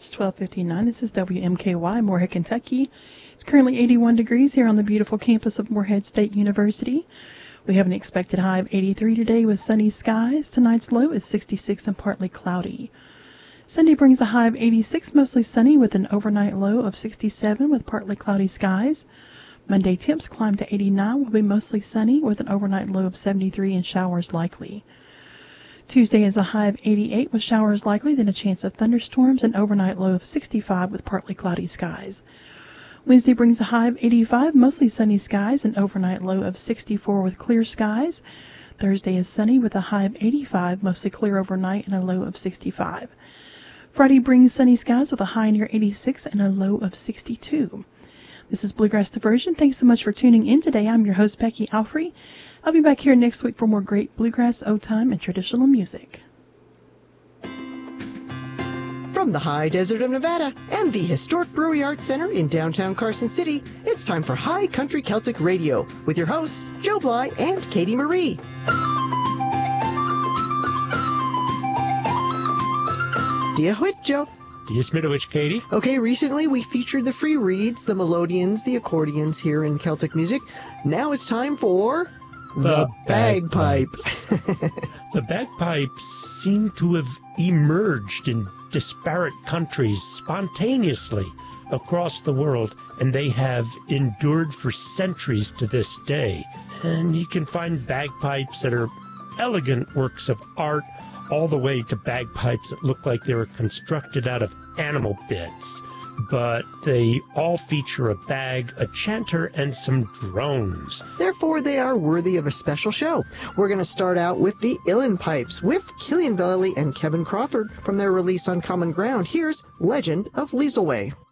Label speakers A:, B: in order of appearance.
A: It's 12:59. This is WMKY, Moorhead, Kentucky. It's currently 81 degrees here on the beautiful campus of Moorhead State University. We have an expected high of 83 today with sunny skies. Tonight's low is 66 and partly cloudy. Sunday brings a high of 86, mostly sunny, with an overnight low of 67 with partly cloudy skies. Monday temps climb to 89, will be mostly sunny with an overnight low of 73 and showers likely. Tuesday is a high of 88 with showers likely, then a chance of thunderstorms, and overnight low of 65 with partly cloudy skies. Wednesday brings a high of 85, mostly sunny skies, and overnight low of 64 with clear skies. Thursday is sunny with a high of 85, mostly clear overnight, and a low of 65. Friday brings sunny skies with a high near 86 and a low of 62. This is Bluegrass Diversion. Thanks so much for tuning in today. I'm your host, Becky Alfrey. I'll be back here next week for more great bluegrass, old time, and traditional music.
B: From the high desert of Nevada and the historic Brewery Arts Center in downtown Carson City, it's time for High Country Celtic Radio with your hosts, Joe Bly and Katie Marie. Dia Huit, Joe.
C: Dia Smidowich, Katie.
B: Okay, recently we featured the free reeds, the melodeons, the accordions here in Celtic music. Now it's time for...
C: The
B: bagpipes.
C: The bagpipes seem to have emerged in disparate countries spontaneously across the world, and they have endured for centuries to this day. And you can find bagpipes that are elegant works of art, all the way to bagpipes that look like they were constructed out of animal bits. But they all feature a bag, a chanter, and some drones.
B: Therefore, they are worthy of a special show. We're going to start out with the Uilleann Pipes with Killian Vallely and Kevin Crawford from their release on Common Ground. Here's Legend of Liesel Way.